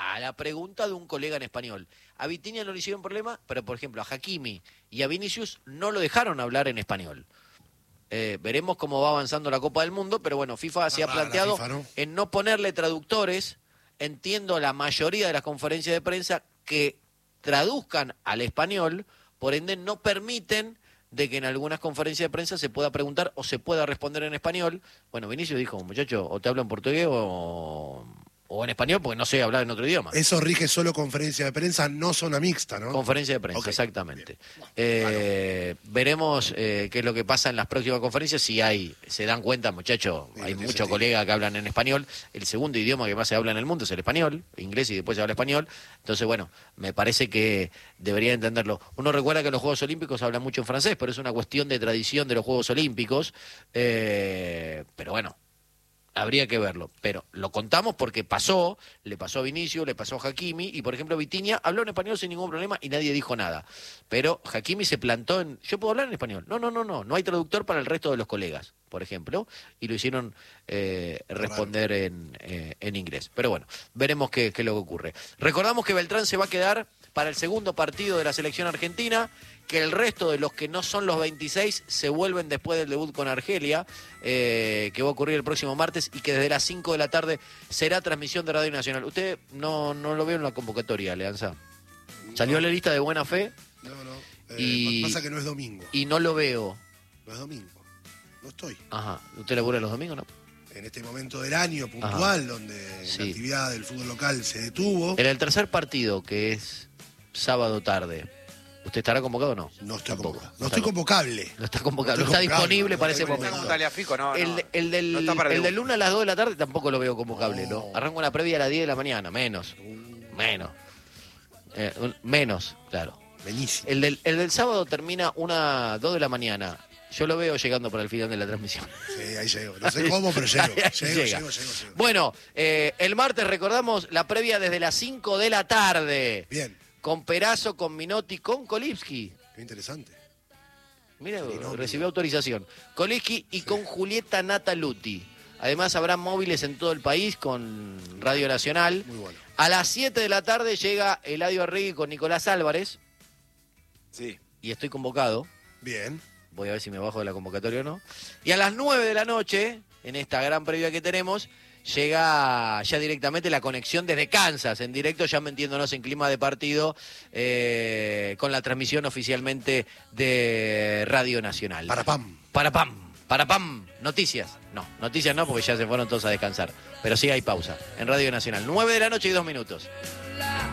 a la pregunta de un colega en español. A Vitinha no le hicieron problema, pero por ejemplo a Hakimi y a Vinicius no lo dejaron hablar en español. Veremos cómo va avanzando la Copa del Mundo, pero bueno, FIFA se ha planteado en no ponerle traductores. Entiendo la mayoría de las conferencias de prensa que traduzcan al español, por ende no permiten de que en algunas conferencias de prensa se pueda preguntar o se pueda responder en español. Bueno, Vinicius dijo, muchacho, o te hablo en portugués o en español, porque no sé hablar en otro idioma. Eso rige solo conferencia de prensa, no zona mixta, ¿no? Conferencia de prensa, okay, exactamente. Veremos qué es lo que pasa en las próximas conferencias, si se dan cuenta, muchachos, hay muchos colegas que hablan en español. El segundo idioma que más se habla en el mundo es el español, inglés y después se habla español. Entonces, bueno, me parece que debería entenderlo. Uno recuerda que en los Juegos Olímpicos se habla mucho en francés, pero es una cuestión de tradición de los Juegos Olímpicos. Pero bueno, habría que verlo, pero lo contamos porque le pasó a Vinicius, le pasó a Hakimi, y por ejemplo Vitinha habló en español sin ningún problema y nadie dijo nada. Pero Hakimi se plantó yo puedo hablar en español. No hay traductor para el resto de los colegas, por ejemplo, y lo hicieron responder en inglés. Pero bueno, veremos qué es lo que ocurre. Recordamos que Beltrán se va a quedar para el segundo partido de la selección argentina, que el resto de los que no son los 26 se vuelven después del debut con Argelia, que va a ocurrir el próximo martes y que desde las 5 de la tarde será transmisión de Radio Nacional. Usted no lo veo en la convocatoria, Leanza. ¿Salió a la lista de buena fe? No. Y pasa que no es domingo. Y no lo veo. No es domingo. No estoy. Ajá. ¿Usted labura los domingos, no? En este momento del año puntual, donde la actividad del fútbol local se detuvo. En el tercer partido, que es sábado tarde, ¿usted estará convocado o no? No estoy convocado. No estoy convocable. No está convocado. No está disponible para ese momento. El del 1 a las 2 de la tarde tampoco lo veo convocable, ¿no? Arranco una previa a las 10 de la mañana, menos, claro. Buenísimo. El del sábado termina 2 de la mañana. Yo lo veo llegando para el final de la transmisión. Sí, ahí llego. No sé cómo, pero llego. Llego. Bueno, el martes recordamos la previa desde las 5 de la tarde. Bien. Con Perazo, con Minotti, con Kolipski. Qué interesante. Mira, recibió autorización. Kolipski y con Julieta Nataluti. Además habrá móviles en todo el país con Radio Nacional. Muy bueno. A las 7 de la tarde llega Eladio Arregui con Nicolás Álvarez. Sí. Y estoy convocado. Bien. Voy a ver si me bajo de la convocatoria o no. Y a las 9 de la noche, en esta gran previa que tenemos, llega ya directamente la conexión desde Kansas, en directo, ya metiéndonos en clima de partido, con la transmisión oficialmente de Radio Nacional. Para pam. Noticias. No, noticias no, porque ya se fueron todos a descansar. Pero sí hay pausa en Radio Nacional. 9 de la noche y 2 minutos.